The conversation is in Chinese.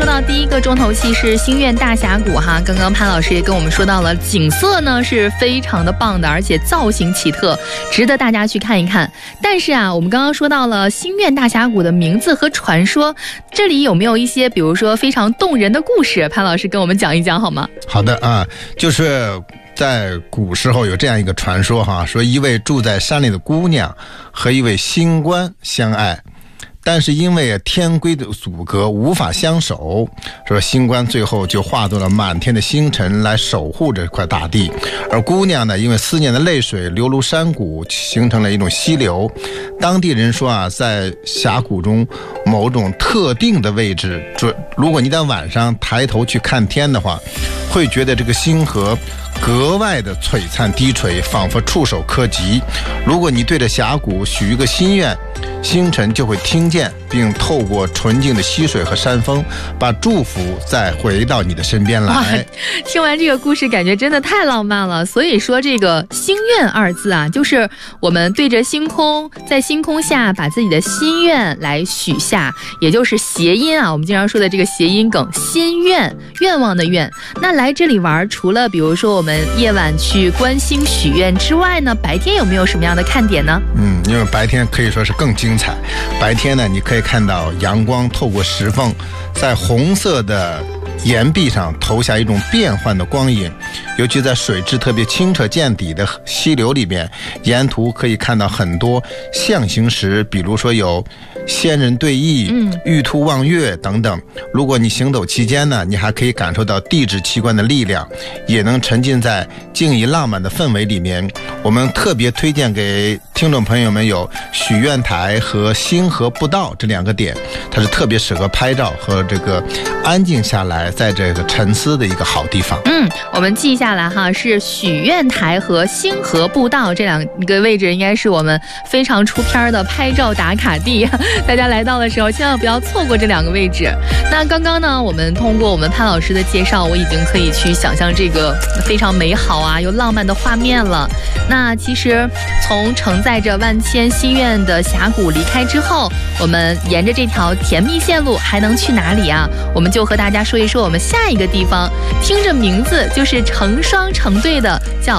到第一个重头戏是星愿大峡谷哈，刚刚潘老师也跟我们说到了，景色呢是非常的棒的，而且造型奇特，值得大家去看一看。但是啊，我们刚刚说到了星愿大峡谷的名字和传说，这里有没有一些比如说非常动人的故事？潘老师跟我们讲一讲好吗？ 好的啊，就是在古时候有这样一个传说哈，说一位住在山里的姑娘和一位星官相爱，但是因为天规的阻隔无法相守，说星官最后就化作了满天的星辰来守护这块大地，而姑娘呢，因为思念的泪水流入山谷，形成了一种溪流。当地人说啊，在峡谷中某种特定的位置，如果你在晚上抬头去看天的话，会觉得这个星河格外的璀璨低垂，仿佛触手可及。如果你对着峡谷许一个心愿，星辰就会听见，并透过纯净的溪水和山峰，把祝福再回到你的身边来。 听完这个故事，感觉真的太浪漫了。所以说这个心愿二字啊，就是我们对着星空，在星空下把自己的心愿来许下，也就是谐音啊，我们经常说的这个谐音梗，心愿，愿望的愿。那来这里玩，除了比如说我们夜晚去观星许愿之外呢，白天有没有什么样的看点呢？ 因为白天可以说是更精彩。白天呢，你可以看到阳光透过石缝，在红色的岩壁上投下一种变幻的光影，尤其在水质特别清澈见底的溪流里面，沿途可以看到很多象形石，比如说有仙人对弈、玉兔望月等等。如果你行走期间呢，你还可以感受到地质奇观的力量，也能沉浸在静谧浪漫的氛围里面。我们特别推荐给听众朋友们有许愿台和星河步道这两个点，它是特别适合拍照和这个安静下来在这个沉思的一个好地方。 我们记下来哈，是许愿台和星河步道这两个位置，应该是我们非常出片的拍照打卡地，大家来到的时候千万不要错过这两个位置。那刚刚呢，我们通过我们潘老师的介绍，我已经可以去想象这个非常美好啊又浪漫的画面了。那其实从承载着万千心愿的峡谷离开之后，我们沿着这条甜蜜线路还能去哪里啊？我们就和大家说一说我们下一个地方，听着名字就是成双成对的，叫